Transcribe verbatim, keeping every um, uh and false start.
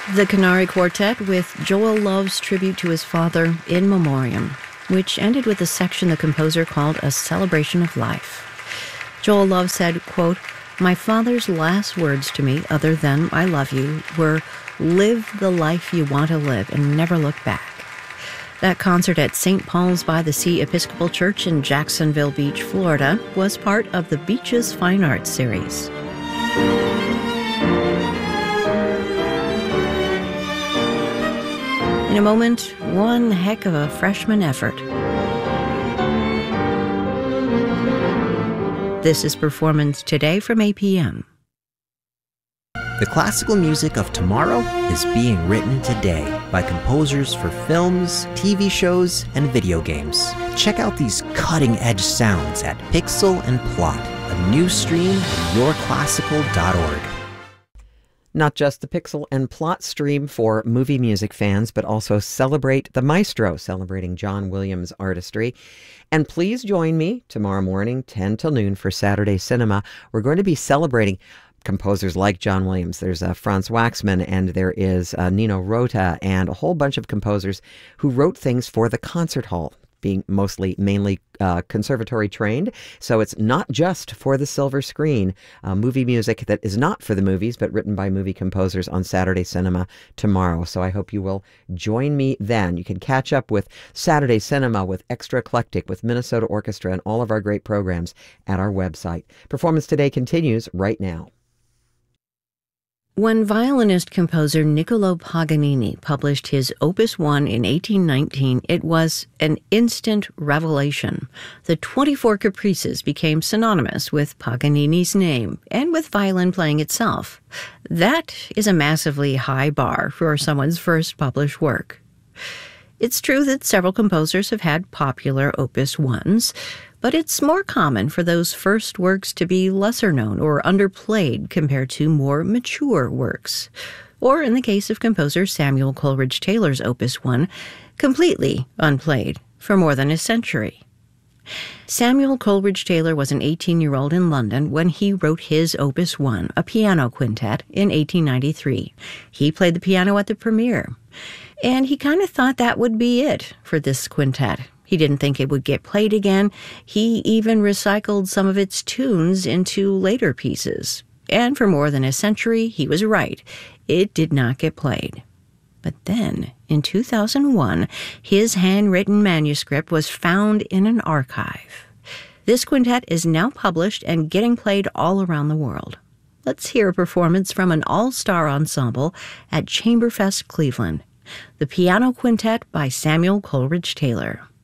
The Canary Quartet with Joel Love's tribute to his father, In Memoriam, which ended with a section the composer called A Celebration of Life. Joel Love said, quote, "My father's last words to me, other than I love you, were, live the life you want to live and never look back." That concert at Saint Paul's by the Sea Episcopal Church in Jacksonville Beach, Florida, was part of the Beaches Fine Arts series. In a moment, one heck of a freshman effort. This is Performance Today from A P M. The classical music of tomorrow is being written today by composers for films, T V shows, and video games. Check out these cutting-edge sounds at Pixel and Plot, a new stream at your classical dot org. Not just the Pixel and Plot stream for movie music fans, but also Celebrate the Maestro, celebrating John Williams' artistry. And please join me tomorrow morning, ten till noon, for Saturday Cinema. We're going to be celebrating composers like John Williams. There's uh, Franz Waxman, and there is uh, Nino Rota, and a whole bunch of composers who wrote things for the concert hall, being mostly, mainly uh, conservatory trained. So it's not just for the silver screen. Uh, movie music that is not for the movies, but written by movie composers on Saturday Cinema tomorrow. So I hope you will join me then. You can catch up with Saturday Cinema, with Extra Eclectic, with Minnesota Orchestra, and all of our great programs at our website. Performance Today continues right now. When violinist-composer Niccolo Paganini published his Opus one in eighteen nineteen, it was an instant revelation. The twenty-four Caprices became synonymous with Paganini's name and with violin playing itself. That is a massively high bar for someone's first published work. It's true that several composers have had popular Opus ones, but it's more common for those first works to be lesser known or underplayed compared to more mature works. Or, in the case of composer Samuel Coleridge Taylor's Opus one, completely unplayed for more than a century. Samuel Coleridge Taylor was an eighteen-year-old in London when he wrote his Opus one, a piano quintet, in eighteen ninety-three. He played the piano at the premiere. And he kind of thought that would be it for this quintet. He didn't think it would get played again. He even recycled some of its tunes into later pieces. And for more than a century, he was right. It did not get played. But then, in two thousand one, his handwritten manuscript was found in an archive. This quintet is now published and getting played all around the world. Let's hear a performance from an all-star ensemble at Chamberfest Cleveland. The Piano Quintet by Samuel Coleridge Taylor.